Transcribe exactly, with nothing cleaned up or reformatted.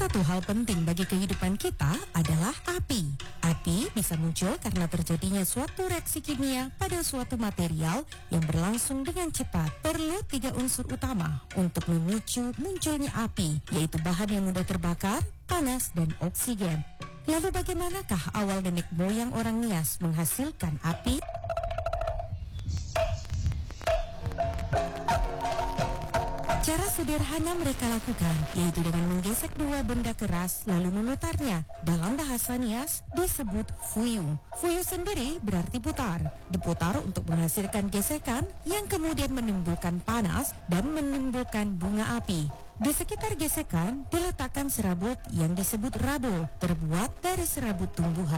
Satu hal penting bagi kehidupan kita adalah api. Api bisa muncul karena terjadinya suatu reaksi kimia pada suatu material yang berlangsung dengan cepat. Perlu tiga unsur utama untuk memicu munculnya api, yaitu bahan yang mudah terbakar, panas, dan oksigen. Lalu bagaimanakah awal nenek moyang orang Nias menghasilkan api? Cara sederhana mereka lakukan yaitu dengan menggesek dua benda keras lalu memutarnya. Dalam bahasa Nias disebut fuyung. Fuyung sendiri berarti putar. Diputar untuk menghasilkan gesekan yang kemudian menimbulkan panas dan menimbulkan bunga api. Di sekitar gesekan diletakkan serabut yang disebut rabul, terbuat dari serabut tumbuhan.